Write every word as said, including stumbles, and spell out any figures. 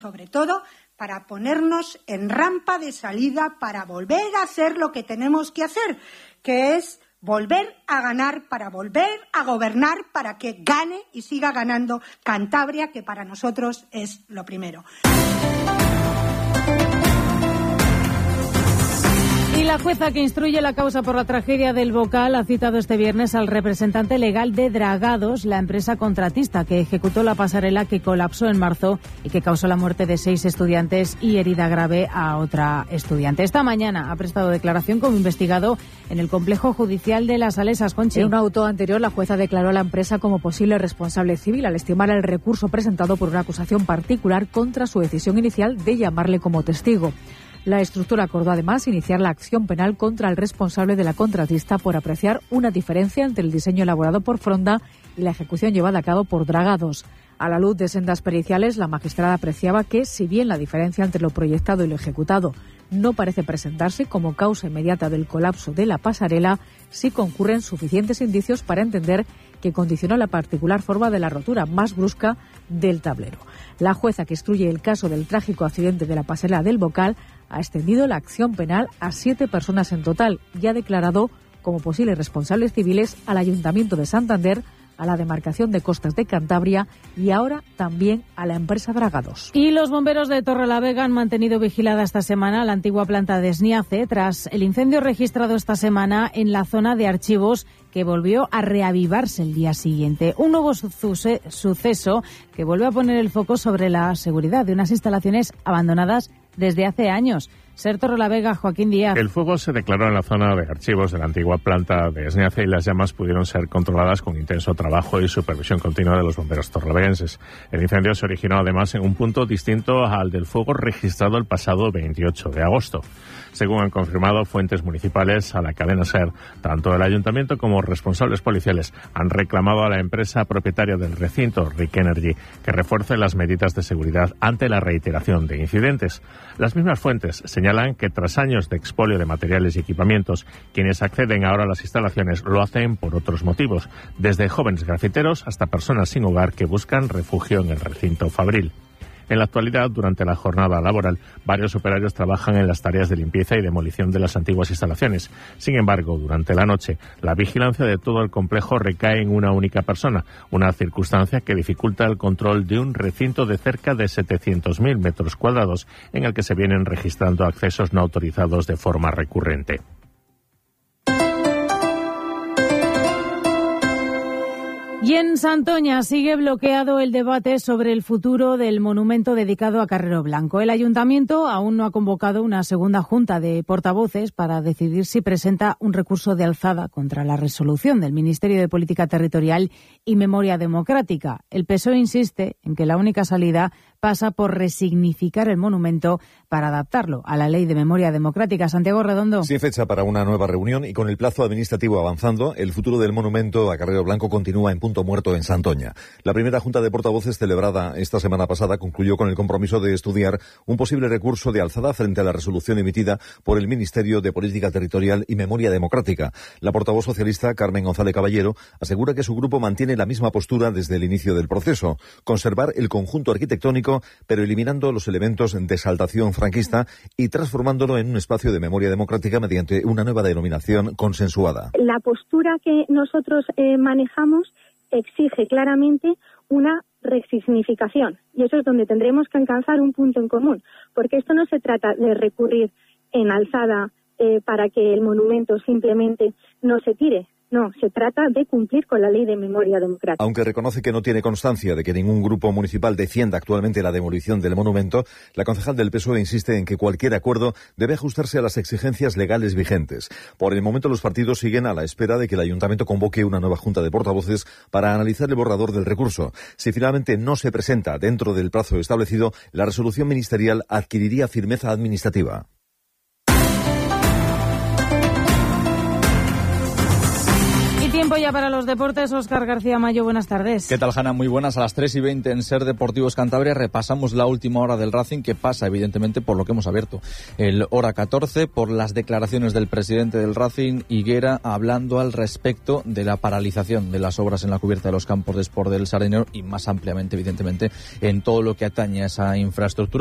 sobre todo para ponernos en rampa de salida para volver a hacer lo que tenemos que hacer, que es volver a ganar, para volver a gobernar, para que gane y siga ganando Cantabria, que para nosotros es lo primero. Y la jueza que instruye la causa por la tragedia del Bocal ha citado este viernes al representante legal de Dragados, la empresa contratista que ejecutó la pasarela que colapsó en marzo y que causó la muerte de seis estudiantes y herida grave a otra estudiante. Esta mañana ha prestado declaración como investigado en el complejo judicial de Las Salesas. Conchi. En un auto anterior, la jueza declaró a la empresa como posible responsable civil al estimar el recurso presentado por una acusación particular contra su decisión inicial de llamarle como testigo. La estructura acordó además iniciar la acción penal contra el responsable de la contratista por apreciar una diferencia entre el diseño elaborado por Fronda y la ejecución llevada a cabo por Dragados. A la luz de sendas periciales, la magistrada apreciaba que, si bien la diferencia entre lo proyectado y lo ejecutado no parece presentarse como causa inmediata del colapso de la pasarela, sí concurren suficientes indicios para entender que condicionó la particular forma de la rotura más brusca del tablero. La jueza que instruye el caso del trágico accidente de la pasarela del Bocal ha extendido la acción penal a siete personas en total y ha declarado como posibles responsables civiles al Ayuntamiento de Santander, a la demarcación de costas de Cantabria y ahora también a la empresa Dragados. Y los bomberos de Torrelavega han mantenido vigilada esta semana la antigua planta de Esniace tras el incendio registrado esta semana en la zona de archivos que volvió a reavivarse el día siguiente. Un nuevo suce- suceso que vuelve a poner el foco sobre la seguridad de unas instalaciones abandonadas desde hace años. Ser Torrelavega, Joaquín Díaz. El fuego se declaró en la zona de archivos de la antigua planta de Esniace y las llamas pudieron ser controladas con intenso trabajo y supervisión continua de los bomberos torrelaveguenses. El incendio se originó además en un punto distinto al del fuego registrado el pasado veintiocho de agosto. Según han confirmado fuentes municipales a la cadena SER, tanto el ayuntamiento como responsables policiales han reclamado a la empresa propietaria del recinto, Rick Energy, que refuerce las medidas de seguridad ante la reiteración de incidentes. Las mismas fuentes señalan que tras años de expolio de materiales y equipamientos, quienes acceden ahora a las instalaciones lo hacen por otros motivos, desde jóvenes grafiteros hasta personas sin hogar que buscan refugio en el recinto fabril. En la actualidad, durante la jornada laboral, varios operarios trabajan en las tareas de limpieza y demolición de las antiguas instalaciones. Sin embargo, durante la noche, la vigilancia de todo el complejo recae en una única persona, una circunstancia que dificulta el control de un recinto de cerca de setecientos mil metros cuadrados en el que se vienen registrando accesos no autorizados de forma recurrente. Y en Santoña sigue bloqueado el debate sobre el futuro del monumento dedicado a Carrero Blanco. El ayuntamiento aún no ha convocado una segunda junta de portavoces para decidir si presenta un recurso de alzada contra la resolución del Ministerio de Política Territorial y Memoria Democrática. El P S O E insiste en que la única salida pasa por resignificar el monumento para adaptarlo a la Ley de Memoria Democrática. Santiago Redondo. Sin fecha para una nueva reunión y con el plazo administrativo avanzando, el futuro del monumento a Carrero Blanco continúa en punto muerto en Santoña. La primera junta de portavoces celebrada esta semana pasada concluyó con el compromiso de estudiar un posible recurso de alzada frente a la resolución emitida por el Ministerio de Política Territorial y Memoria Democrática. La portavoz socialista, Carmen González Caballero, asegura que su grupo mantiene la misma postura desde el inicio del proceso: conservar el conjunto arquitectónico, pero eliminando los elementos de exaltación franquista y transformándolo en un espacio de memoria democrática mediante una nueva denominación consensuada. La postura que nosotros eh, manejamos exige claramente una resignificación, y eso es donde tendremos que alcanzar un punto en común, porque esto no se trata de recurrir en alzada eh, para que el monumento simplemente no se tire. No, se trata de cumplir con la Ley de Memoria Democrática. Aunque reconoce que no tiene constancia de que ningún grupo municipal defienda actualmente la demolición del monumento, la concejal del P S O E insiste en que cualquier acuerdo debe ajustarse a las exigencias legales vigentes. Por el momento, los partidos siguen a la espera de que el ayuntamiento convoque una nueva junta de portavoces para analizar el borrador del recurso. Si finalmente no se presenta dentro del plazo establecido, la resolución ministerial adquiriría firmeza administrativa. Tiempo ya para los deportes. Óscar García Mayo, buenas tardes. ¿Qué tal, Hanna? Muy buenas. A las tres y veinte en Ser Deportivos Cantabria repasamos la última hora del Racing, que pasa evidentemente por lo que hemos abierto. El hora catorce, por las declaraciones del presidente del Racing, Higuera, hablando al respecto de la paralización de las obras en la cubierta de los campos de Sport del Sardinero y más ampliamente, evidentemente, en todo lo que atañe a esa infraestructura.